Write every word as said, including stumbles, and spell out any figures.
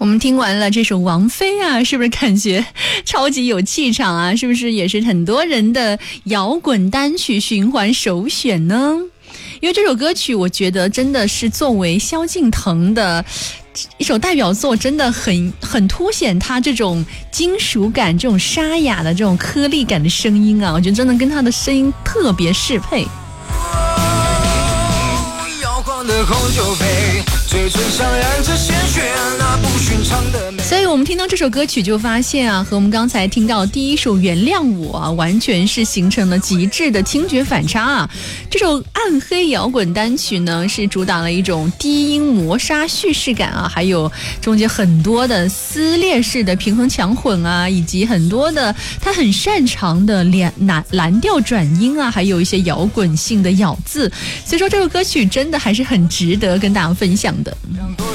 我们听完了这首王菲啊，是不是感觉超级有气场啊？是不是也是很多人的摇滚单曲循环首选呢？因为这首歌曲我觉得真的是作为萧敬腾的一首代表作，真的很很凸显他这种金属感，这种沙哑的这种颗粒感的声音啊，我觉得真的跟他的声音特别适配。的红酒杯，嘴唇上染着鲜血，那不寻常的美。所以我们听到这首歌曲就发现啊，和我们刚才听到第一首原谅我啊，完全是形成了极致的听觉反差啊。这首暗黑摇滚单曲呢，是主打了一种低音磨砂叙事感啊，还有中间很多的撕裂式的平衡强混啊，以及很多的他很擅长的蓝蓝蓝调转音啊，还有一些摇滚性的咬字。所以说这首歌曲真的还是很值得跟大家分享的。